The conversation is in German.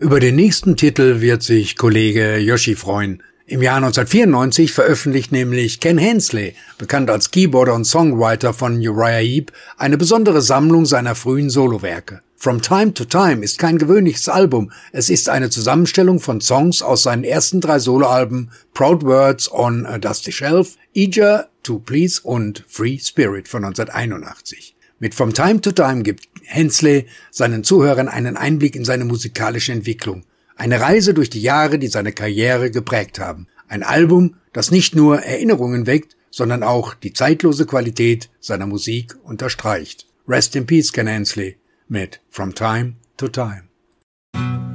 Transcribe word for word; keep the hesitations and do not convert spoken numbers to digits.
Über den nächsten Titel wird sich Kollege Yoshi freuen. Im Jahr neunzehnhundertvierundneunzig veröffentlicht nämlich Ken Hensley, bekannt als Keyboarder und Songwriter von Uriah Heep, eine besondere Sammlung seiner frühen Solowerke. From Time to Time ist kein gewöhnliches Album, es ist eine Zusammenstellung von Songs aus seinen ersten drei Soloalben Proud Words on a Dusty Shelf, Eager to Please und Free Spirit von neunzehnhunderteinundachtzig. Mit From Time to Time gibt Hensley seinen Zuhörern einen Einblick in seine musikalische Entwicklung. Eine Reise durch die Jahre, die seine Karriere geprägt haben. Ein Album, das nicht nur Erinnerungen weckt, sondern auch die zeitlose Qualität seiner Musik unterstreicht. Rest in Peace, Ken Hensley, mit From Time to Time.